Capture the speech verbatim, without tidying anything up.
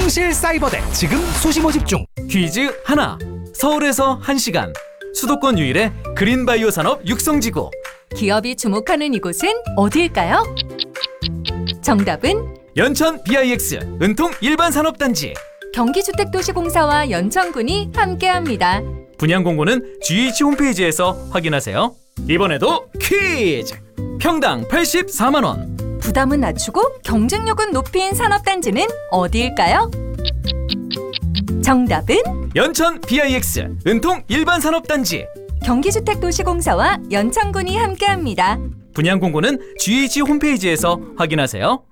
성실사이버대 지금 수시 모집 중. 퀴즈 하나. 서울에서 한 시간. 수도권 유일의 그린바이오 산업 육성지구. 기업이 주목하는 이곳은 어디일까요? 정답은 연천 비아이엑스 은통 일반산업단지. 경기주택도시공사와 연천군이 함께합니다. 분양 공고는 지에이치 홈페이지에서 확인하세요. 이번에도 퀴즈! 평당 팔십사만 원. 부담은 낮추고 경쟁력은 높인 산업단지는 어디일까요? 정답은 연천 비아이엑스 은통 일반산업단지. 경기주택도시공사와 연천군이 함께합니다. 분양 공고는 지에이치 홈페이지에서 확인하세요.